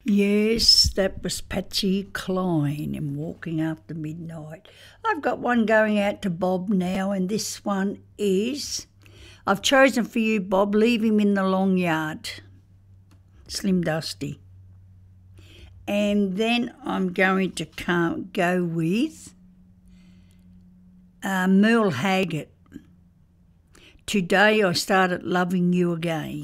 Yes, that was Patsy Cline in Walking After Midnight. I've got one going out to Bob now, and this one is I've chosen for you, Bob, Leave Him in the Long Yard, Slim Dusty. And then I'm going to go with Merle Haggard, Today I Started Loving You Again.